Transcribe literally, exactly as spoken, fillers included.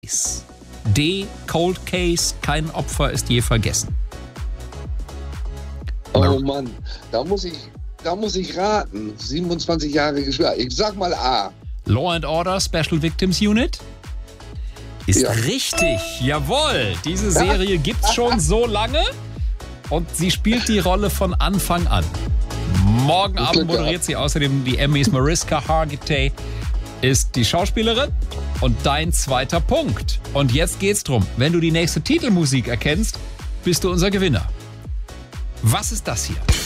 D. Cold Case, kein Opfer ist je vergessen. Oh Mann, da muss ich, da muss ich raten. siebenundzwanzig Jahre geschwört. Ich sag mal A. Law and Order Special Victims Unit? Ist Ja. richtig, jawohl. Diese Serie gibt's schon so lange und sie spielt die Rolle von Anfang an. Morgen Abend Glück moderiert gehabt. sie außerdem die Emmys. Mariska Hargitay ist die Schauspielerin und dein zweiter Punkt. Und jetzt geht's drum. Wenn du die nächste Titelmusik erkennst, bist du unser Gewinner. Was ist das hier?